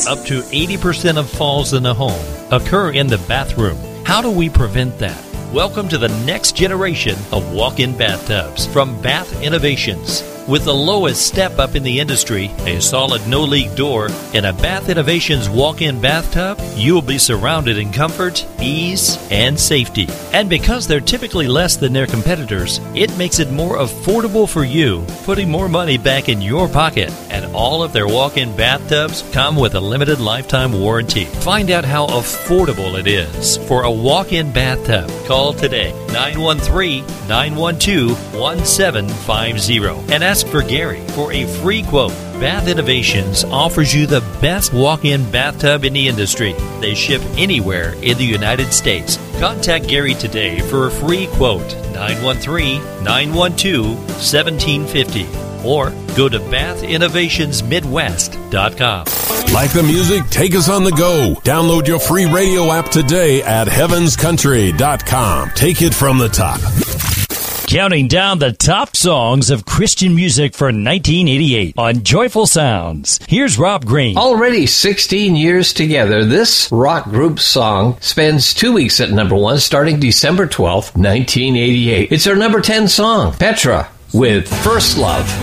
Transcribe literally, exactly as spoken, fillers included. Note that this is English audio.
Up to eighty percent of falls in the home occur in the bathroom. How do we prevent that? Welcome to the next generation of walk-in bathtubs from Bath Innovations. With the lowest step-up in the industry, a solid no-leak door, and a Bath Innovations walk-in bathtub, you'll be surrounded in comfort, ease, and safety. And because they're typically less than their competitors, it makes it more affordable for you, putting more money back in your pocket. And all of their walk-in bathtubs come with a limited lifetime warranty. Find out how affordable it is for a walk-in bathtub. Call today, nine one three, nine one two, one seven five zero, and ask for Gary for a free quote. Bath Innovations offers you the best walk-in bathtub in the industry. They ship anywhere in the United States. Contact Gary today for a free quote, nine one three, nine one two, one seven five zero, or go to bath innovations midwest dot com. Like the music? Take us on the go. Download your free radio app today at heavens country dot com. Take it from the top. Counting down the top songs of Christian music for nineteen eighty-eight on Joyful Sounds. Here's Rob Green. Already sixteen years together, this rock group song spends two weeks at number one, starting December twelfth, nineteen eighty-eight. It's our number ten song, Petra, with First Love.